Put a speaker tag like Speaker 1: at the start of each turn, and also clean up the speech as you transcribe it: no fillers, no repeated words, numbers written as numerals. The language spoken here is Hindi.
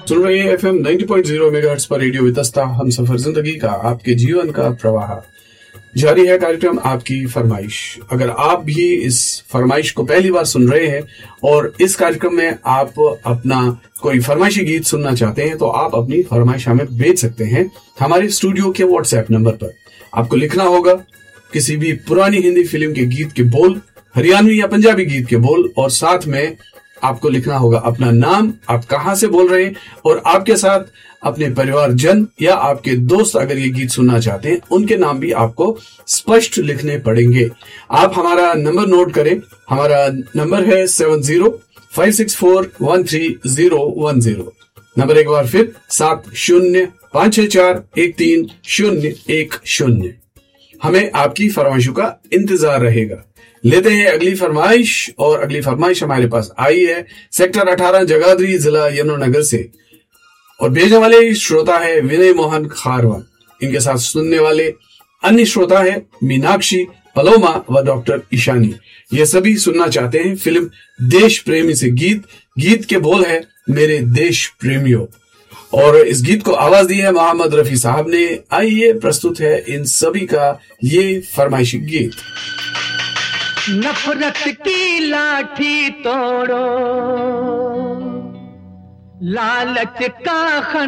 Speaker 1: सुन रहे हैं FM 90.0 मेगाहर्ट्ज पर रेडियो वितस्ता। हम सफर जिंदगी का आपके जीवन का प्रवाह जारी है। कार्यक्रम आपकी फरमाइश। अगर आप भी इस फरमाइश को पहली बार सुन रहे हैं और इस कार्यक्रम में आप अपना कोई फरमाइशी गीत सुनना चाहते हैं तो आप अपनी फरमाइश हमें भेज सकते हैं हमारे स्टूडियो के व्हाट्सएप नंबर पर। आपको लिखना होगा किसी भी पुरानी हिंदी फिल्म के गीत के बोल, हरियाणवी या पंजाबी गीत के बोल, और साथ में आपको लिखना होगा अपना नाम, आप कहां से बोल रहे हैं, और आपके साथ अपने परिवारजन या आपके दोस्त अगर ये गीत सुनना चाहते हैं उनके नाम भी आपको स्पष्ट लिखने पड़ेंगे। आप हमारा नंबर नोट करें। हमारा नंबर है 7056413010। नंबर एक बार फिर 7056413010। हमें आपकी फरमाइशों का इंतजार रहेगा। लेते हैं अगली फरमाइश, और अगली फरमाइश हमारे पास आई है सेक्टर 18 जगाधरी, जिला यमुनानगर से, और भेजने वाले श्रोता है विनय मोहन खारवन। इनके साथ सुनने वाले अन्य श्रोता है मीनाक्षी, पलोमा व डॉक्टर ईशानी। ये सभी सुनना चाहते हैं फिल्म देश प्रेमी से गीत के बोल है मेरे देश प्रेमियों, और इस गीत को आवाज दी है मोहम्मद रफी साहब ने। आइए प्रस्तुत है इन सभी का ये फरमाइशी गीत।
Speaker 2: नफरत की लाठी तोड़ो, लालच का